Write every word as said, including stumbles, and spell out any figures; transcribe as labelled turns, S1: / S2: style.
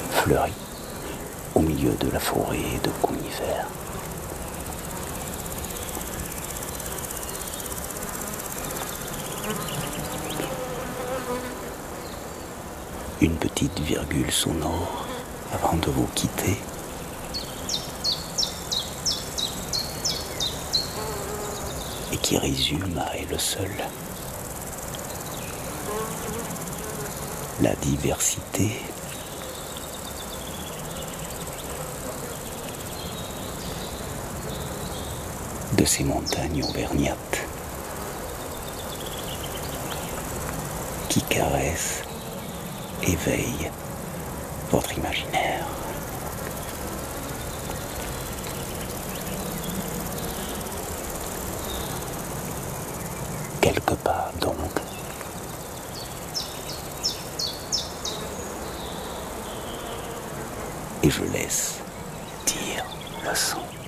S1: fleurit au milieu de la forêt de conifères. Une petite virgule sonore avant de vous quitter. Et qui résume à elle seule la diversité de ces montagnes auvergnates qui caressent, éveillent votre imaginaire. Quelque part donc, et je laisse dire le son.